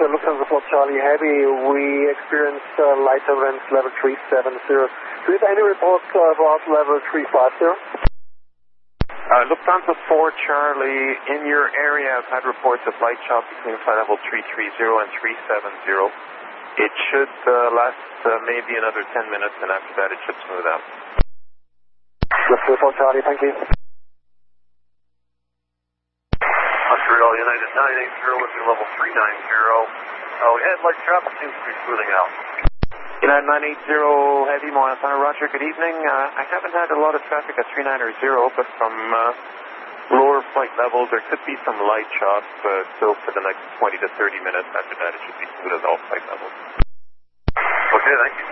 Lufthansa 4 Charlie Heavy. We experienced light turbulence level 370. Do you have any reports about level 350? Lufthansa 4 Charlie, in your area I've had reports of light shock between flight level 330 and 370. It should last maybe another 10 minutes, and after that it should smooth out. Lufthansa 4 Charlie, thank you. Montreal United 980 with level 390. We had light traffic, seems to be smoothing out. United 980 Heavy, Montana, Roger, good evening. I haven't had a lot of traffic at 390, but from lower flight levels there could be some light shock still for the next 20 to 30 minutes. After that it should be smooth as all flight levels. Okay, thank you.